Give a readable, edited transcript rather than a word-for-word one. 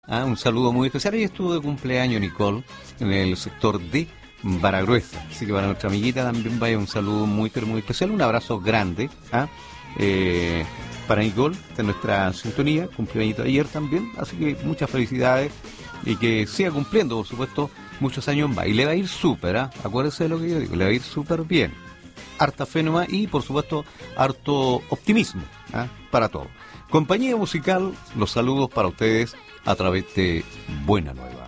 Un saludo muy especial. Hoy estuvo de cumpleaños Nicole en el sector de Baragruesa. Así que para nuestra amiguita también vaya un saludo muy, pero muy especial. Un abrazo grande para Nicole de nuestra sintonía. Cumpleaños ayer también. Así que muchas felicidades y que siga cumpliendo, por supuesto, muchos años más. Y le va a ir súper, acuérdese de lo que yo digo, le va a ir súper bien. Harta fe nomás y, por supuesto, harto optimismo para todo. Compañía musical, los saludos para ustedes a través de Buena Nueva.